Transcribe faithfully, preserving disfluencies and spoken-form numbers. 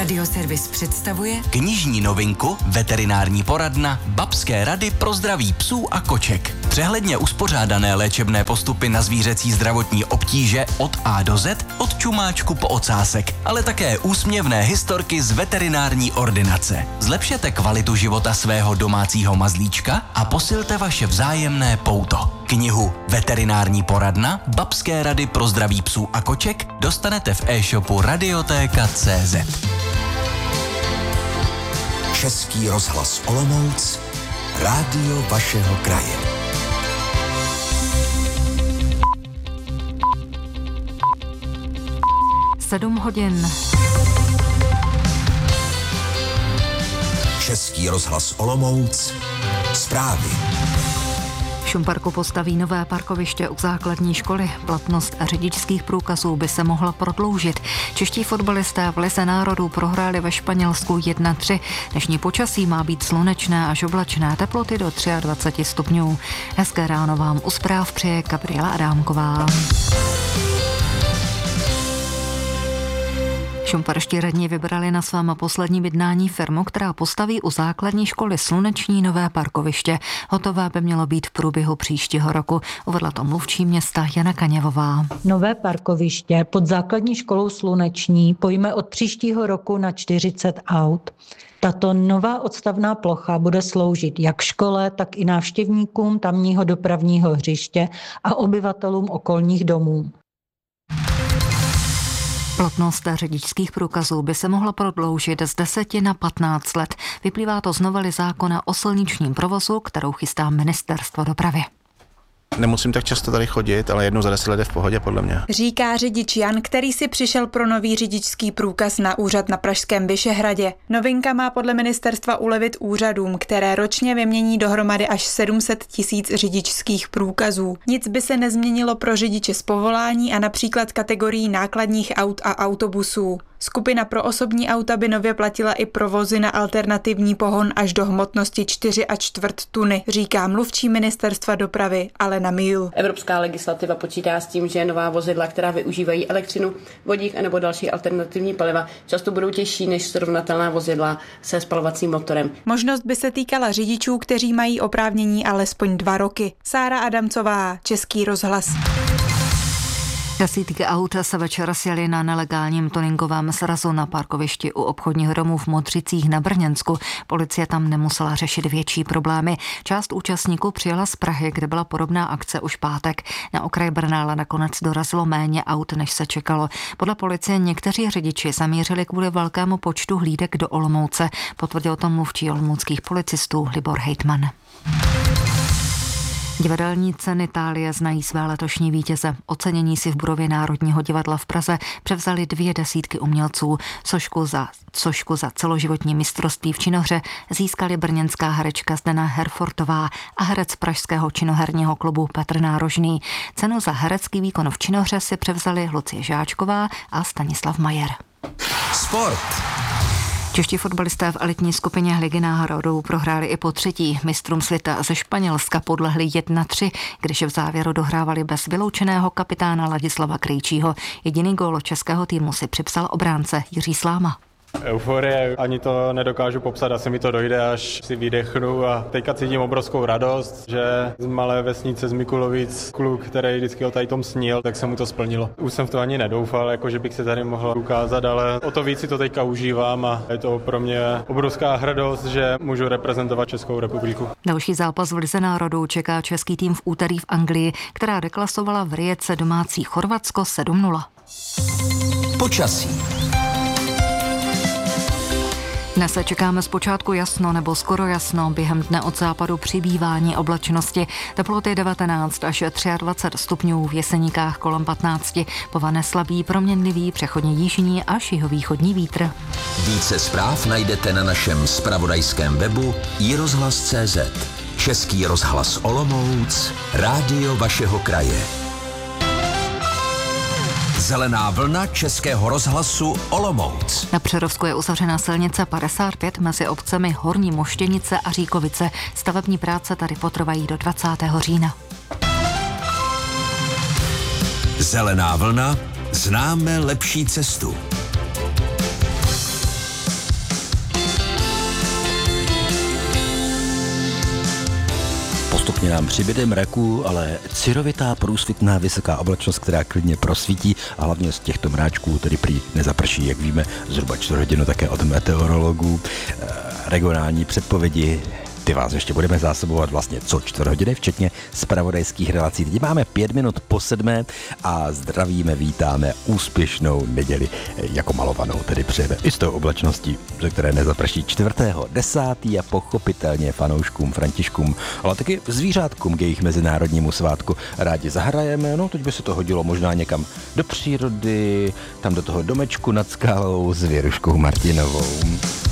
Radioservis představuje knižní novinku Veterinární poradna Babské rady pro zdraví psů a koček. Přehledně uspořádané léčebné postupy na zvířecí zdravotní obtíže od A do Z, od čumáčku po ocásek, ale také úsměvné historky z veterinární ordinace. Zlepšete kvalitu života svého domácího mazlíčka a posilte vaše vzájemné pouto. Knihu Veterinární poradna Babské rady pro zdraví psů a koček dostanete v e-shopu radiotéka tečka cé zet. Český rozhlas Olomouc, rádio vašeho kraje. Sedm hodin. Český rozhlas Olomouc, zprávy. V Šumperku postaví nové parkoviště u základní školy. Platnost řidičských průkazů by se mohla prodloužit. Čeští fotbalisté v Lize národů prohráli ve Španělsku jedna tři. Dnešní počasí má být slunečné až oblačné, teploty do dvacet tři stupňů. Hezké ráno vám u zpráv přeje Gabriela Adámková. Šumperští radní vybrali na svém posledním jednání firmu, která postaví u základní školy sluneční nové parkoviště. Hotové by mělo být v průběhu příštího roku, uvedla to mluvčí města Jana Kaněvová. Nové parkoviště pod základní školou sluneční pojme od příštího roku na čtyřicet aut. Tato nová odstavná plocha bude sloužit jak škole, tak i návštěvníkům tamního dopravního hřiště a obyvatelům okolních domů. Platnost řidičských průkazů by se mohla prodloužit z deseti na patnáct let. Vyplývá to z novely zákona o silničním provozu, kterou chystá Ministerstvo dopravy. Nemusím tak často tady chodit, ale jednou za deset let je v pohodě podle mě. Říká řidič Jan, který si přišel pro nový řidičský průkaz na úřad na pražském Vyšehradě. Novinka má podle ministerstva ulevit úřadům, které ročně vymění dohromady až sedm set tisíc řidičských průkazů. Nic by se nezměnilo pro řidiče z povolání a například kategorií nákladních aut a autobusů. Skupina pro osobní auta by nově platila i provozy na alternativní pohon až do hmotnosti čtyři a čtvrt tuny, říká mluvčí ministerstva dopravy Alena Míl. Evropská legislativa počítá s tím, že nová vozidla, která využívají elektřinu, vodík anebo další alternativní paliva, často budou těžší než srovnatelná vozidla se spalovacím motorem. Možnost by se týkala řidičů, kteří mají oprávnění alespoň dva roky. Sára Adamcová, Český rozhlas. Desítky aut se večer sjeli na nelegálním tuningovém srazu na parkovišti u obchodního domu v Modřicích na Brněnsku. Policie tam nemusela řešit větší problémy. Část účastníků přijela z Prahy, kde byla podobná akce už pátek. Na okraj Brna ale nakonec dorazilo méně aut, než se čekalo. Podle policie někteří řidiči zamířili kvůli velkému počtu hlídek do Olomouce. Potvrdil to mluvčí olomouckých policistů Libor Hejtman. Divadelní ceny Thálie znají své letošní vítěze. Ocenění si v budově Národního divadla v Praze převzali dvě desítky umělců. Sošku za, sošku za celoživotní mistrovství v činohře získali brněnská herečka Zdena Herfortová a herec pražského činoherního klubu Petr Nárožný. Cenu za herecký výkon v činohře si převzali Lucie Žáčková a Stanislav Majer. Sport. Čeští fotbalisté v elitní skupině Ligy národů prohráli i po třetí. Mistrům světa ze Španělska podlehli jedna tři, když v závěru dohrávali bez vyloučeného kapitána Ladislava Krejčího. Jediný gól českého týmu si připsal obránce Jiří Sláma. Euforie, ani to nedokážu popsat, asi mi to dojde, až si vydechnu a teďka cítím obrovskou radost, že z malé vesnice z Mikulovic kluk, který vždycky o tady tom snil, tak se mu to splnilo. Už jsem v to ani nedoufal, jako že bych se tady mohl ukázat, ale o to víc si to teďka užívám a je to pro mě obrovská hrdost, že můžu reprezentovat Českou republiku. Další zápas v Lize národů čeká český tým v úterý v Anglii, která deklasovala v Rijece domácí Chorvatsko sedm nula. Počasí. Dnes se čekáme zpočátku jasno nebo skoro jasno, během dne od západu přibývání oblačnosti, teploty devatenáct až dvacet tři stupňů, v Jeseníkách kolem patnáct, povane slabý, proměnlivý, přechodně jižní až jihovýchodní vítr. Více zpráv najdete na našem zpravodajském webu i rozhlas tečka cé zet. Český rozhlas Olomouc, rádio vašeho kraje. Zelená vlna Českého rozhlasu Olomouc. Na Přerovsku je uzavřena silnice padesát pět mezi obcemi Horní Moštěnice a Říkovice. Stavební práce tady potrvají do dvacátého října. Zelená vlna, známe lepší cestu. Postupně nám přibyde mraků, ale cirovitá, průsvitná, vysoká oblačnost, která klidně prosvítí a hlavně z těchto mráčků tedy prý nezaprší, jak víme, zhruba čtvrt hodinu také od meteorologů. Regionální předpovědi, ty vás ještě budeme zásobovat vlastně co čtvrt hodiny, včetně zpravodajských relací. Teď máme pět minut po sedmé a zdravíme, vítáme úspěšnou neděli jako malovanou, tedy přejeme i s tou oblačností, ze které nezaprší čtvrtého desátý a pochopitelně fanouškům, Františkům, ale taky zvířátkům k jejich mezinárodnímu svátku rádi zahrajeme. No, teď by se to hodilo možná někam do přírody, tam do toho domečku nad skálou s Věruškou Martinovou.